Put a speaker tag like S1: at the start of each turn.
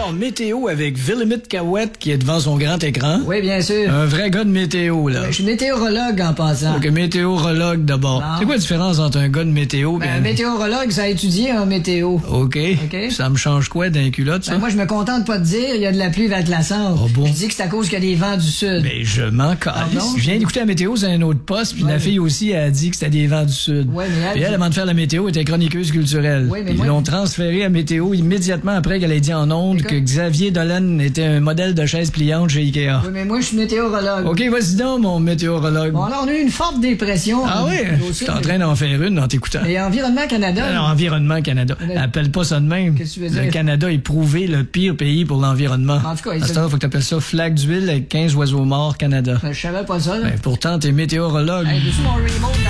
S1: Alors, météo avec Villemite Cahouette qui est devant son grand écran.
S2: Oui, bien sûr.
S1: Un vrai gars de météo, là.
S2: Je suis météorologue en passant.
S1: OK, météorologue d'abord.
S2: Non.
S1: C'est quoi la différence entre un gars de météo et
S2: Un météorologue, ça a étudié en météo.
S1: OK. Ça me change quoi d'un culotte, ça?
S2: Moi, je me contente pas de dire il y a de la pluie verglaçante.
S1: Oh bon?
S2: Je dis que c'est à cause qu'il y a des vents du sud.
S1: Mais je m'en calisse.
S2: Pardon?
S1: Je viens d'écouter la météo sur un autre poste, puis la fille aussi a dit que c'était des vents du sud.
S2: Ouais, mais
S1: Puis elle, avant de faire la météo, était chroniqueuse culturelle.
S2: Oui, mais
S1: Ils
S2: moi-
S1: l'ont transférée à météo immédiatement après qu'elle ait dit en ondes que Xavier Dolan était un modèle de chaise pliante chez Ikea.
S2: Oui, mais moi, je suis météorologue.
S1: OK, vas-y donc, mon météorologue.
S2: Bon, là, on a eu une forte dépression.
S1: Ah oui? Je suis en train d'en faire une en t'écoutant.
S2: Et Environnement Canada.
S1: Alors, Environnement Canada.
S2: Mais-
S1: Appelle pas ça de même.
S2: Qu'est-ce que tu veux dire?
S1: Le Canada est prouvé le pire pays pour l'environnement.
S2: En tout cas,
S1: À ce temps, faut que t'appelles ça flaque d'huile avec 15 oiseaux morts Canada.
S2: Je savais pas ça, là.
S1: Ben, pourtant, t'es météorologue.
S2: Hey, veux-tu mon remote?